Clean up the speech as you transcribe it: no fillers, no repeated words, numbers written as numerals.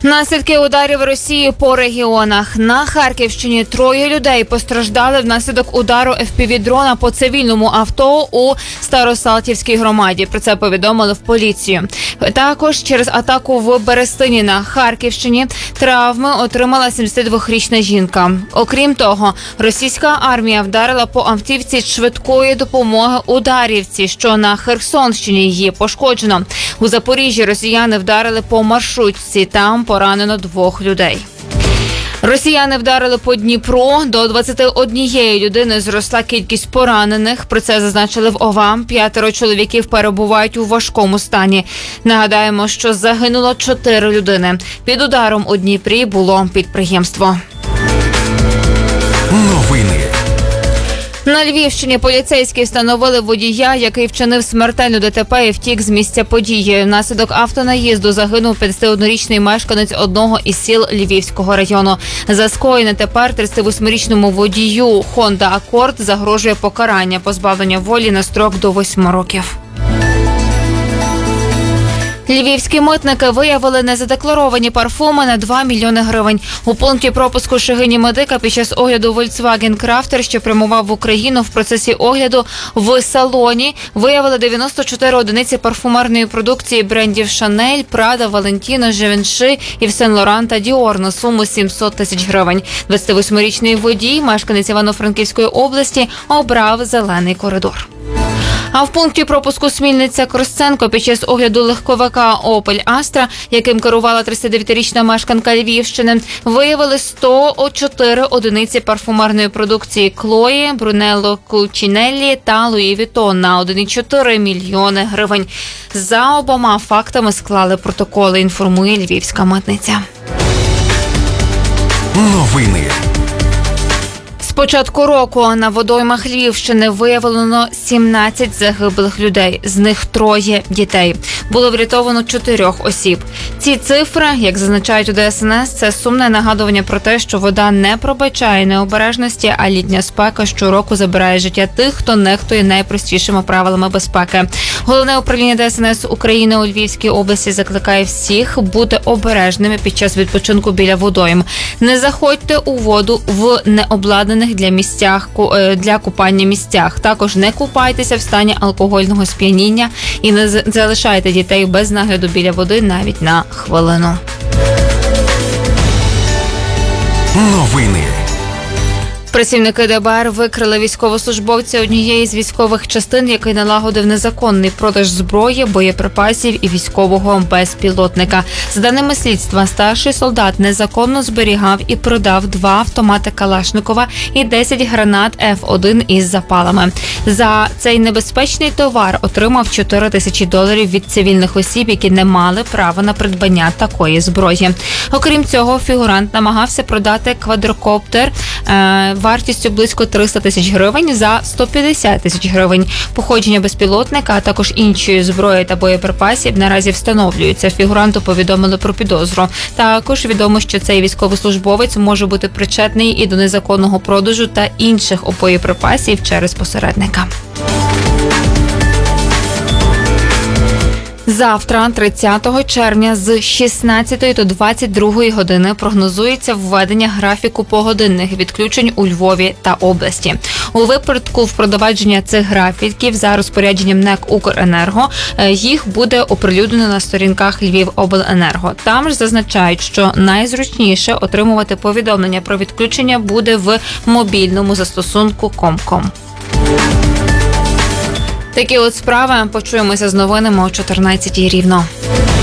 Наслідки ударів Росії по регіонах. На Харківщині 3 людей постраждали внаслідок удару FPV-дрона по цивільному авто у Старосалтівській громаді. Про це повідомили в поліцію. Також через атаку в Берестині на Харківщині травми отримала 72-річна жінка. Окрім того, російська армія вдарила по автівці швидкої допомоги у Дар'ївці, що на Херсонщині, її пошкоджено. У Запоріжжі росіяни вдарили по маршрутці. Там поранено 2 людей. Росіяни вдарили по Дніпру. До 21 людини зросла кількість поранених. Про це зазначили в ОВА. 5 чоловіків перебувають у важкому стані. Нагадаємо, що загинуло 4 людини. Під ударом у Дніпрі було підприємство. Новини. На Львівщині поліцейські встановили водія, який вчинив смертельну ДТП і втік з місця події. Внаслідок автонаїзду загинув 51-річний мешканець одного із сіл Львівського району. За скоєне тепер 38-річному водію Honda Accord загрожує покарання позбавлення волі на строк до 8 років. Львівські митники виявили незадекларовані парфуми на 2 мільйони гривень. У пункті пропуску Шегині Медика під час огляду Volkswagen Crafter, що прямував в Україну, в процесі огляду в салоні виявили 94 одиниці парфумерної продукції брендів Chanel, Prada, Valentino, Givenchy, Yves Saint Laurent та Dior на суму 700 тисяч гривень. 28-річний водій, мешканець Івано-Франківської області, обрав зелений коридор. А в пункті пропуску Смільниця-Кросценко під час огляду легковика Opel Astra, яким керувала 39-річна мешканка Львівщини, виявили 104 одиниці парфумерної продукції Chloe, Brunello Cucinelli та Louis Vuitton на 1,4 мільйони гривень. За обома фактами склали протоколи, інформує львівська митниця. Новини. З початку року на водоймах Львівщини виявлено 17 загиблих людей, з них 3 дітей. Було врятовано 4 осіб. Ці цифри, як зазначають у ДСНС, це сумне нагадування про те, що вода не пробачає необережності, а літня спека щороку забирає життя тих, хто нехтує найпростішими правилами безпеки. Головне управління ДСНС України у Львівській області закликає всіх бути обережними під час відпочинку біля водойм. Не заходьте у воду в необладнаних для купання місцях. Також не купайтеся в стані алкогольного сп'яніння і не залишайте дітей без нагляду біля води навіть на хвилину. Новини. Працівники ДБР викрили військовослужбовця однієї з військових частин, який налагодив незаконний продаж зброї, боєприпасів і військового безпілотника. За даними слідства, старший солдат незаконно зберігав і продав 2 автомати Калашникова і 10 гранат F1 із запалами. За цей небезпечний товар отримав $4 тисячі від цивільних осіб, які не мали права на придбання такої зброї. Окрім цього, фігурант намагався продати квадрокоптер вартістю близько 300 тисяч гривень за 150 тисяч гривень. Походження безпілотника, а також іншої зброї та боєприпасів наразі встановлюються. Фігуранту повідомили про підозру. Також відомо, що цей військовослужбовець може бути причетний і до незаконного продажу та інших боєприпасів через посередника. Завтра, 30 червня, з 16 до 22 години прогнозується введення графіку погодинних відключень у Львові та області. У випадку впровадження цих графіків за розпорядженням НЕК «Укренерго» їх буде оприлюднено на сторінках Львівобленерго. Там ж зазначають, що найзручніше отримувати повідомлення про відключення буде в мобільному застосунку Комком. Такі от справи. Почуємося з новинами о 14-й рівно.